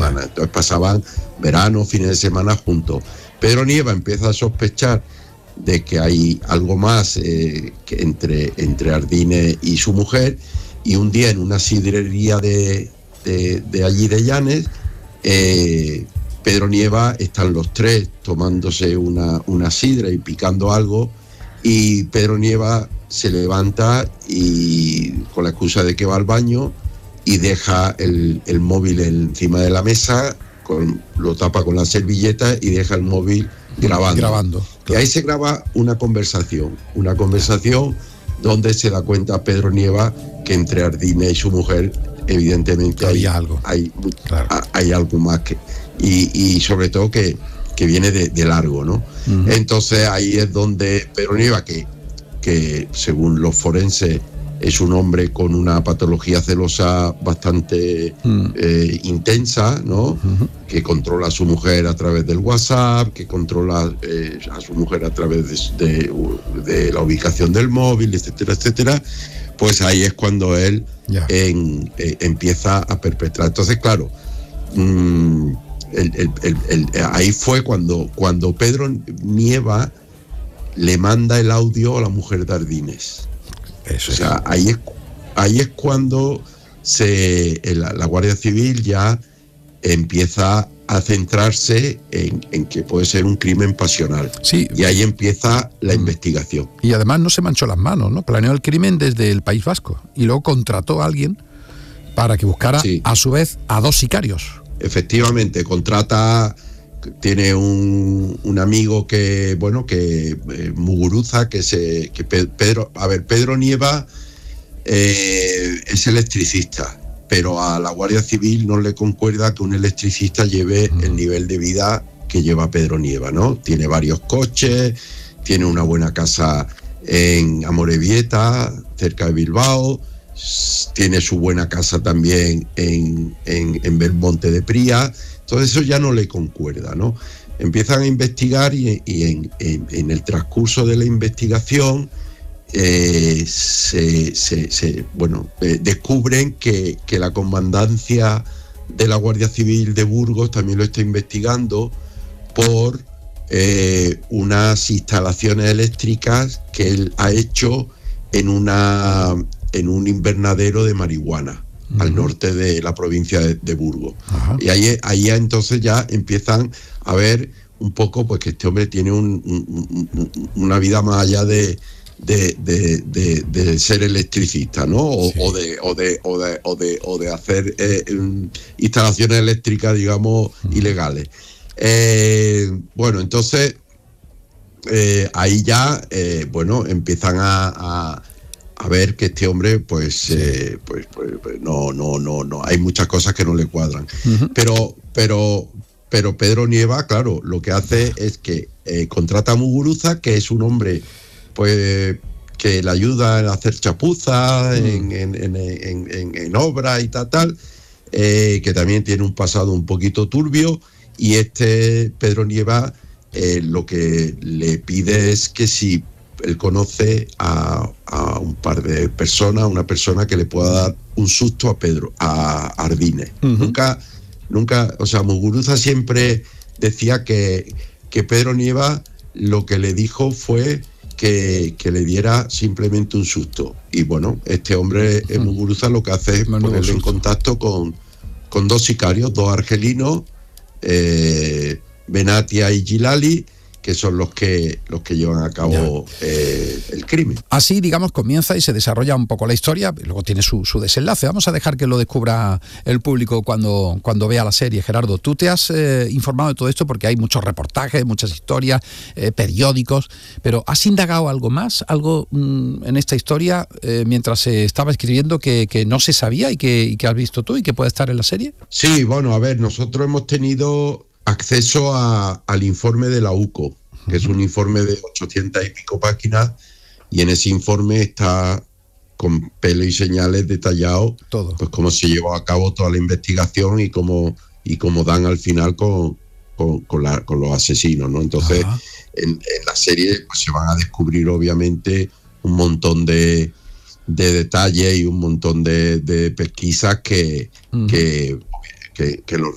semana. Entonces pasaban verano, fines de semana juntos. Pedro Nieva empieza a sospechar de que hay algo más que entre Ardines y su mujer, y un día en una sidrería de allí de Llanes, Pedro Nieva, están los tres tomándose una sidra y picando algo, y Pedro Nieva se levanta y con la excusa de que va al baño y deja el móvil encima de la mesa, lo tapa con la servilleta y deja el móvil grabando. Y ahí se graba una conversación donde se da cuenta Pedro Nieva que entre Ardines y su mujer evidentemente hay algo más y sobre todo que viene de largo, ¿no? Uh-huh. Entonces ahí es donde Pedro Nieva, que según los forenses es un hombre con una patología celosa bastante intensa, ¿no? Uh-huh. Que controla a su mujer a través del WhatsApp, que controla a su mujer a través de la ubicación del móvil, etcétera, etcétera. Pues ahí es cuando él empieza a perpetrar. Entonces, claro, ahí fue cuando Pedro Nieva le manda el audio a la mujer de Ardines. Eso, o sea, ahí es cuando la Guardia Civil ya empieza a centrarse en que puede ser un crimen pasional. Sí. Y ahí empieza la investigación. Y además no se manchó las manos, ¿no? Planeó el crimen desde el País Vasco y luego contrató a alguien para que buscara a su vez a 2 sicarios. Efectivamente, tiene un amigo que Muguruza, Pedro Nieva es electricista, pero a la Guardia Civil no le concuerda que un electricista lleve el nivel de vida que lleva Pedro Nieva, ¿no? Tiene varios coches, tiene una buena casa en Amorebieta, cerca de Bilbao, tiene su buena casa también en Belmonte de Pría. Todo eso ya no le concuerda, ¿no? Empiezan a investigar y en el transcurso de la investigación descubren que la comandancia de la Guardia Civil de Burgos también lo está investigando por unas instalaciones eléctricas que él ha hecho en un invernadero de marihuana. Uh-huh. Al norte de la provincia de Burgos. Uh-huh. Y ahí entonces ya empiezan a ver un poco pues que este hombre tiene una vida más allá de ser electricista, ¿no? O de hacer instalaciones eléctricas, digamos, ilegales. Entonces ahí ya empiezan a ver que este hombre no hay muchas cosas que no le cuadran. Uh-huh. Pero Pedro Nieva, claro, lo que hace es que contrata a Muguruza, que es un hombre pues que le ayuda a hacer chapuzas en obras y tal, que también tiene un pasado un poquito turbio, y Pedro Nieva lo que le pide es que si él conoce a un par de personas, una persona que le pueda dar un susto a Ardines. Uh-huh. Nunca, o sea, Muguruza siempre decía que Pedro Nieva lo que le dijo fue que le diera simplemente un susto. Y bueno, este hombre, Muguruza, lo que hace es ponerle en contacto con 2 sicarios, 2 argelinos, Benatia y Gilali, que son los que llevan a cabo el crimen. Así, digamos, comienza y se desarrolla un poco la historia, y luego tiene su desenlace. Vamos a dejar que lo descubra el público cuando vea la serie. Gerardo, tú te has informado de todo esto porque hay muchos reportajes, muchas historias, periódicos, pero ¿has indagado algo más, algo en esta historia mientras se estaba escribiendo que no se sabía y que has visto tú y que puede estar en la serie? Sí, bueno, a ver, nosotros hemos tenido acceso al informe de la UCO, que es un informe de 800 y pico páginas, y en ese informe está con pelo y señales detallado todo, pues cómo se llevó a cabo toda la investigación y cómo dan al final con los asesinos, ¿no? Entonces, en la serie pues se van a descubrir obviamente un montón de detalles y un montón de pesquisas que los